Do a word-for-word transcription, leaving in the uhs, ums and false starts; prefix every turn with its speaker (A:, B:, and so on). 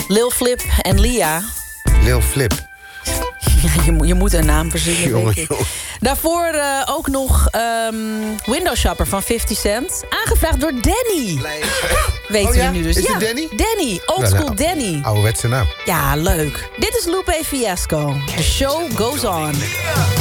A: Lil Flip en Lia.
B: Lil Flip.
A: je, je moet een naam verzinnen,
B: Jongen,
A: denk ik.
B: jongen.
A: Daarvoor uh, ook nog um, Window Shopper van fifty cent. Aangevraagd door Danny. Weten
B: Oh
A: we
B: ja?
A: nu dus.
B: Is
A: ja,
B: het Danny?
A: Danny, old
B: Ja,
A: school
B: nou,
A: Danny.
B: Ouderwetse naam.
A: Ja, leuk. Dit is Lupe Fiasco. The show goes on.